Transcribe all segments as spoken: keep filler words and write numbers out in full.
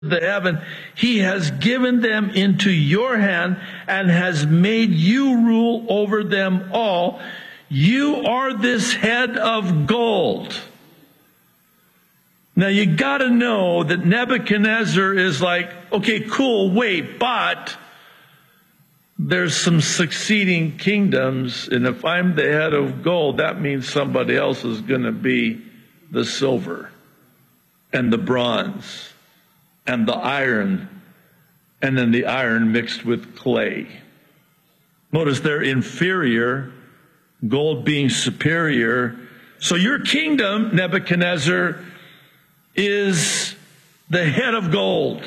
the heaven, he has given them into your hand and has made you rule over them all. You are this head of gold. Now you got to know that Nebuchadnezzar is like, okay, cool, wait, but there's some succeeding kingdoms, and if I'm the head of gold, that means somebody else is going to be the silver and the bronze and the iron, and then the iron mixed with clay. Notice they're inferior, gold being superior. So your kingdom, Nebuchadnezzar, is the head of gold.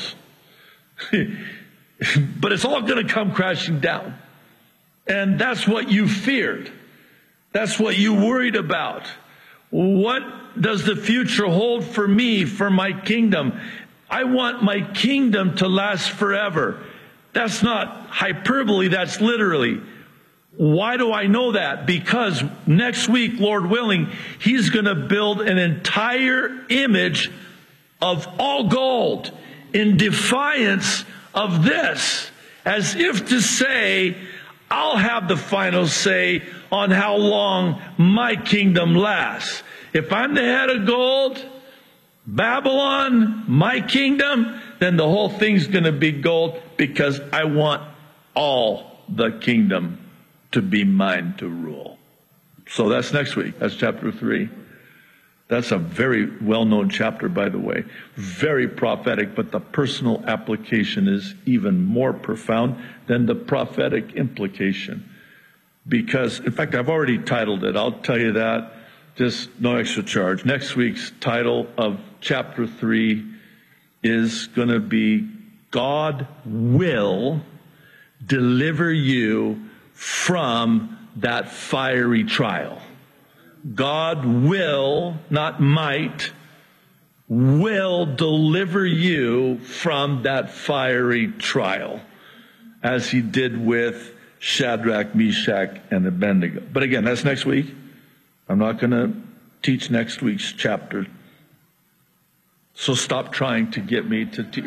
But it's all going to come crashing down. And that's what you feared. That's what you worried about. What does the future hold for me, for my kingdom? I want my kingdom to last forever. That's not hyperbole, that's literally. Why do I know that? Because next week, Lord willing, he's going to build an entire image of all gold in defiance of this, as if to say, I'll have the final say on how long my kingdom lasts. If I'm the head of gold, Babylon, my kingdom, then the whole thing's going to be gold, because I want all the kingdom to be mine to rule. So that's next week. That's chapter three. That's a very well-known chapter, by the way. Very prophetic, but the personal application is even more profound than the prophetic implication. Because, in fact, I've already titled it. I'll tell you that. Just no extra charge. Next week's title of chapter three is going to be God Will Deliver You from That Fiery Trial. God will, not might, will deliver you from that fiery trial, as he did with Shadrach, Meshach, and Abednego. But again, that's next week. I'm not going to teach next week's chapter. So stop trying to get me to teach.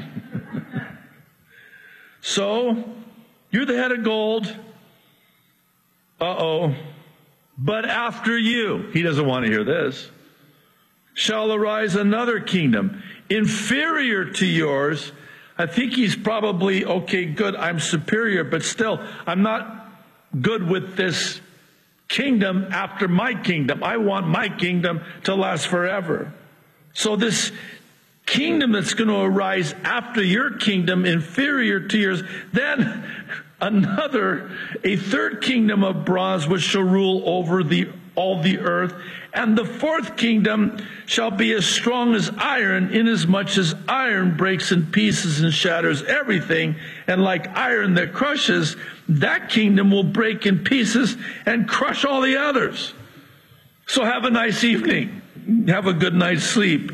So, you're the head of gold. Uh-oh. But after you, he doesn't want to hear this, shall arise another kingdom inferior to yours. I think he's probably, okay, good, I'm superior, but still, I'm not good with this kingdom after my kingdom. I want my kingdom to last forever. So this kingdom that's going to arise after your kingdom, inferior to yours, then another, a third kingdom of bronze, which shall rule over the all the earth. And the fourth kingdom shall be as strong as iron, inasmuch as iron breaks in pieces and shatters everything. And like iron that crushes, that kingdom will break in pieces and crush all the others. So have a nice evening. Have a good night's sleep,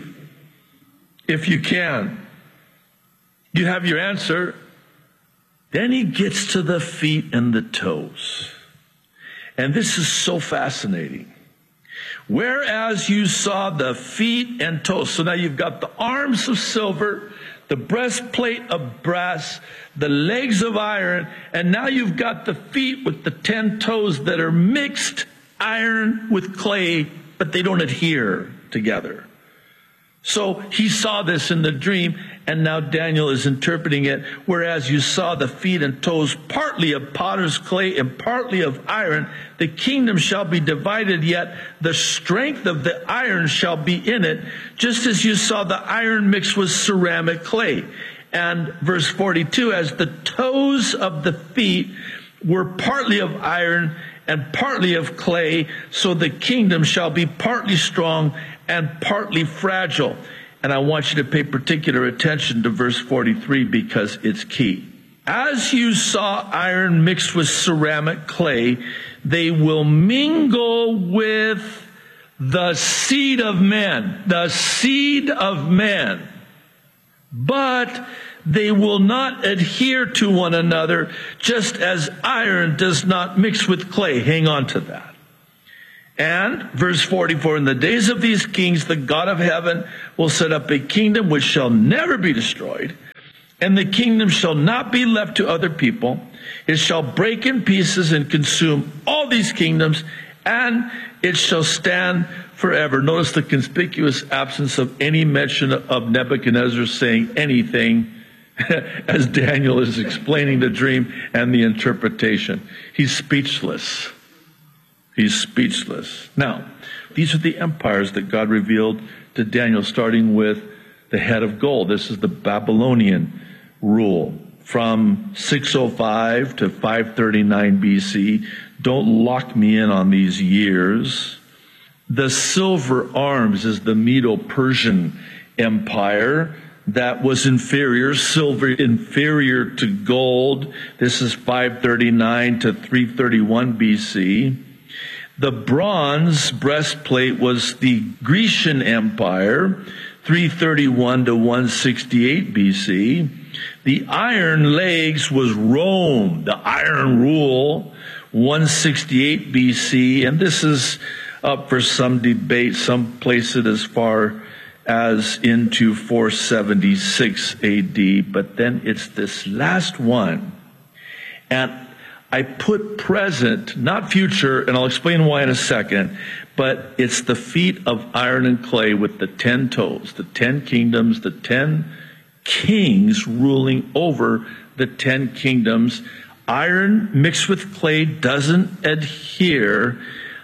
if you can. You have your answer. Then he gets to the feet and the toes. And this is so fascinating. Whereas you saw the feet and toes. So now you've got the arms of silver, the breastplate of brass, the legs of iron, and now you've got the feet with the ten toes that are mixed iron with clay, but they don't adhere together. So he saw this in the dream, and now Daniel is interpreting it. Whereas you saw the feet and toes partly of potter's clay and partly of iron, the kingdom shall be divided, yet the strength of the iron shall be in it, just as you saw the iron mixed with ceramic clay. And verse forty-two, as the toes of the feet were partly of iron and partly of clay, so the kingdom shall be partly strong and partly fragile. And I want you to pay particular attention to verse forty-three, because it's key. As you saw iron mixed with ceramic clay, they will mingle with the seed of men, the seed of men. But they will not adhere to one another, just as iron does not mix with clay. Hang on to that. And, verse forty-four, in the days of these kings, the God of heaven will set up a kingdom which shall never be destroyed, And the kingdom shall not be left to other people. It shall break in pieces and consume all these kingdoms, and it shall stand forever. Notice the conspicuous absence of any mention of Nebuchadnezzar saying anything as Daniel is explaining the dream and the interpretation. He's speechless. He's speechless. Now, these are the empires that God revealed to Daniel, starting with the head of gold. This is the Babylonian rule from six oh five to five thirty-nine B C. Don't lock me in on these years. The silver arms is the Medo-Persian Empire that was inferior, silver inferior to gold. This is five thirty-nine to three thirty-one B C. The bronze breastplate was the Grecian Empire, three thirty-one to one sixty-eight B C. The iron legs was Rome, the iron rule, one sixty-eight B C. And this is up for some debate. Some place it as far as into four seventy-six A D. But then it's this last one. And I put present, not future, and I'll explain why in a second, but it's the feet of iron and clay with the ten toes, the ten kingdoms, the ten kings ruling over the ten kingdoms. Iron mixed with clay doesn't adhere.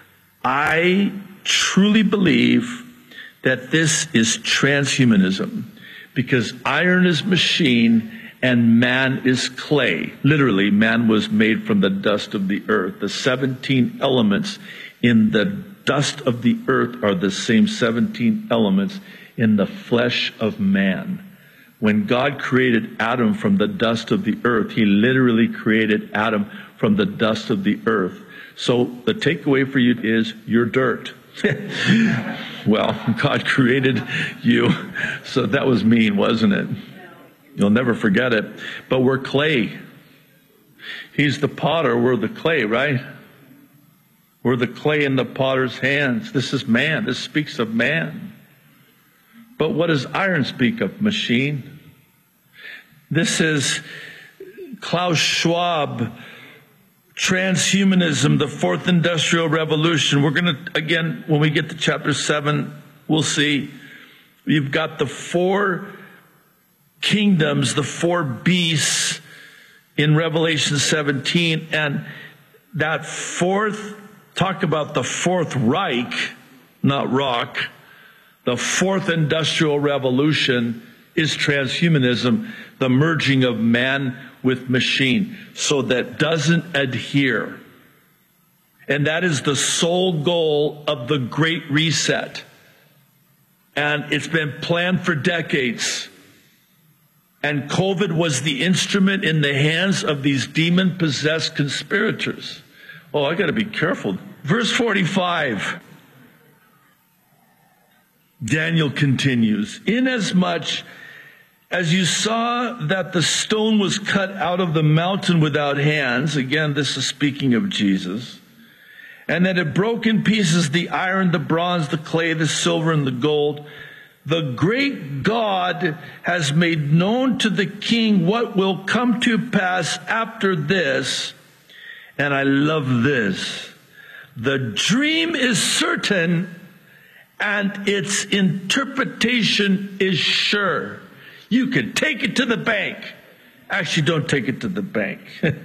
I truly believe that this is transhumanism, because iron is machine and man is clay. Literally, man was made from the dust of the earth. The seventeen elements in the dust of the earth are the same seventeen elements in the flesh of man. When God created Adam from the dust of the earth, he literally created Adam from the dust of the earth. So the takeaway for you is you're dirt. Well, God created you, so that was mean, wasn't it? You'll never forget it. But we're clay. He's the potter, we're the clay, right? We're the clay in the potter's hands. This is man. This speaks of man. But what does iron speak of? Machine. This is Klaus Schwab, transhumanism, the fourth industrial revolution. We're going to, again, when we get to chapter seven, we'll see. You've got the four kingdoms, the four beasts in Revelation seventeen. And that fourth, talk about the fourth Reich, not rock. The fourth industrial revolution is transhumanism, the merging of man with machine, so that doesn't adhere. And that is the sole goal of the Great Reset. And it's been planned for decades. And COVID was the instrument in the hands of these demon-possessed conspirators. Oh, I got to be careful. Verse forty-five. Daniel continues, inasmuch as you saw that the stone was cut out of the mountain without hands, again, this is speaking of Jesus, and that it broke in pieces the iron, the bronze, the clay, the silver, and the gold, the great God has made known to the king what will come to pass after this. And I love this. The dream is certain, and its interpretation is sure. You can take it to the bank. Actually, don't take it to the bank.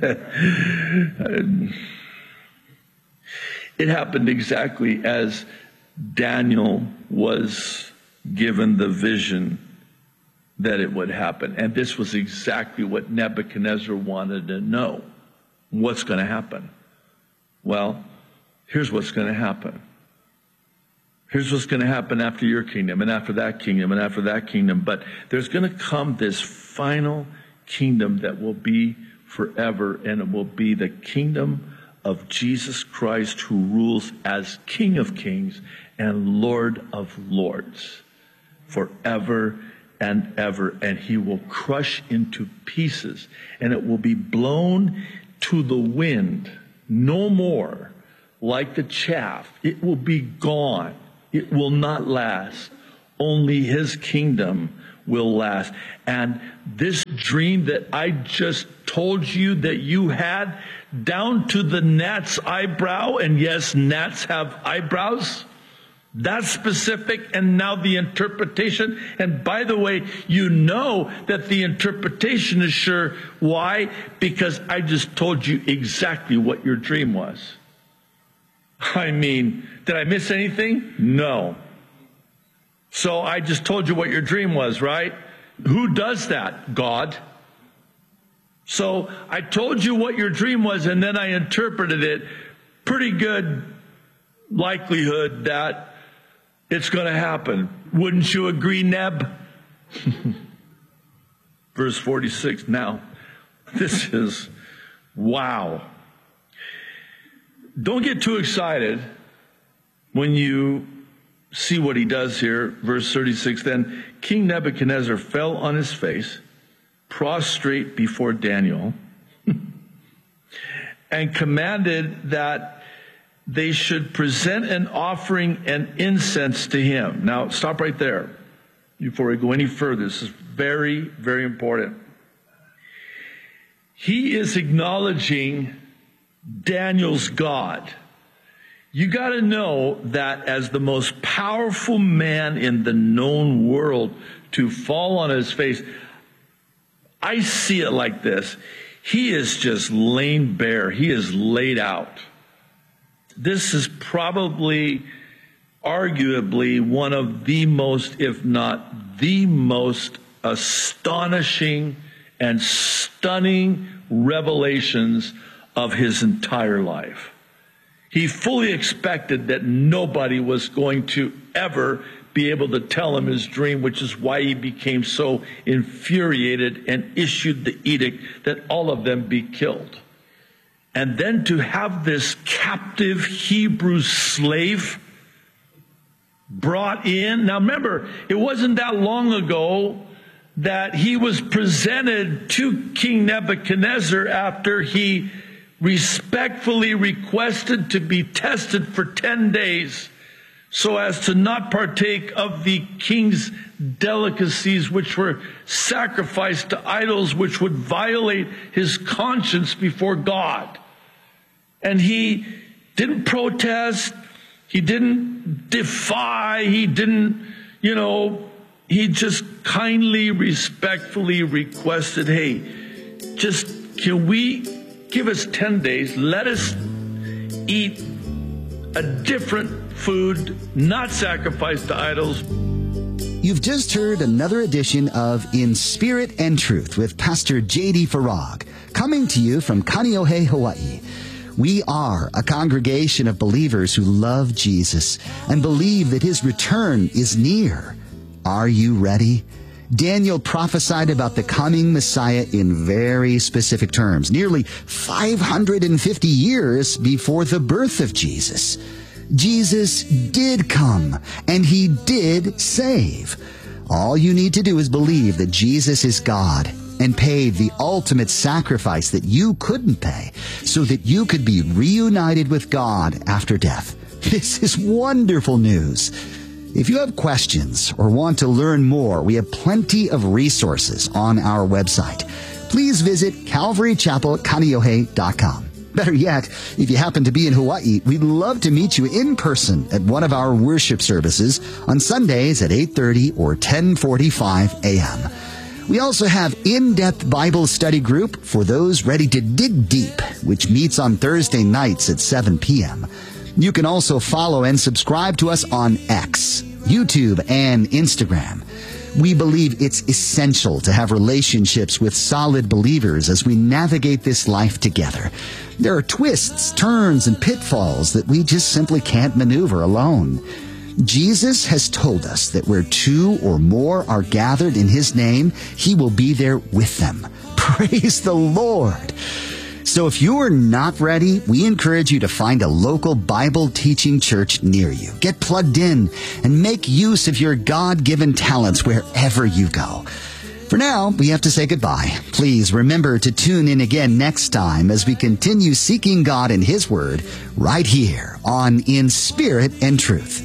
It happened exactly as Daniel was given the vision that it would happen. And this was exactly what Nebuchadnezzar wanted to know. What's going to happen? Well, here's what's going to happen. Here's what's going to happen after your kingdom, and after that kingdom, and after that kingdom. But there's going to come this final kingdom that will be forever, and it will be the kingdom of Jesus Christ, who rules as King of Kings and Lord of Lords forever and ever. And he will crush into pieces, and it will be blown to the wind. No more like the chaff. It will be gone. It will not last. Only his kingdom will last. And this dream that I just told you that you had, down to the gnat's eyebrow, and yes, gnats have eyebrows, that's specific, and now the interpretation. And by the way, you know that the interpretation is sure. Why? Because I just told you exactly what your dream was. I mean, did I miss anything? No. So I just told you what your dream was, right? Who does that? God. So I told you what your dream was, and then I interpreted it. Pretty good likelihood that it's going to happen. Wouldn't you agree, Neb? Verse forty-six. Now, this is, wow. Don't get too excited when you see what he does here. Verse thirty-six. Then King Nebuchadnezzar fell on his face, prostrate before Daniel, and commanded that they should present an offering and incense to him. Now, stop right there before we go any further. This is very, very important. He is acknowledging Daniel's God. You got to know that as the most powerful man in the known world to fall on his face, I see it like this. He is just laid bare. He is laid out. This is probably, arguably, one of the most, if not the most astonishing and stunning revelations of his entire life. He fully expected that nobody was going to ever be able to tell him his dream, which is why he became so infuriated and issued the edict that all of them be killed. And then to have this captive Hebrew slave brought in. Now remember, it wasn't that long ago that he was presented to King Nebuchadnezzar after he respectfully requested to be tested for ten days so as to not partake of the king's delicacies, which were sacrificed to idols, which would violate his conscience before God. And he didn't protest, he didn't defy, he didn't, you know, he just kindly, respectfully requested, hey, just can we give us ten days, let us eat a different food, not sacrificed to idols. You've just heard another edition of In Spirit and Truth with Pastor J D Farag, coming to you from Kaneohe, Hawaii. We are a congregation of believers who love Jesus and believe that his return is near. Are you ready? Daniel prophesied about the coming Messiah in very specific terms, nearly five hundred fifty years before the birth of Jesus. Jesus did come, and he did save. All you need to do is believe that Jesus is God and paid the ultimate sacrifice that you couldn't pay so that you could be reunited with God after death. This is wonderful news. If you have questions or want to learn more, we have plenty of resources on our website. Please visit calvary chapel kaneohe dot com. Better yet, if you happen to be in Hawaii, we'd love to meet you in person at one of our worship services on Sundays at eight thirty or ten forty-five a.m. We also have in-depth Bible study group for those ready to dig deep, which meets on Thursday nights at seven p.m. You can also follow and subscribe to us on X, YouTube, and Instagram. We believe it's essential to have relationships with solid believers as we navigate this life together. There are twists, turns, and pitfalls that we just simply can't maneuver alone. Jesus has told us that where two or more are gathered in his name, he will be there with them. Praise the Lord. So if you're not ready, we encourage you to find a local Bible teaching church near you. Get plugged in and make use of your God-given talents wherever you go. For now, we have to say goodbye. Please remember to tune in again next time as we continue seeking God and his word right here on In Spirit and Truth.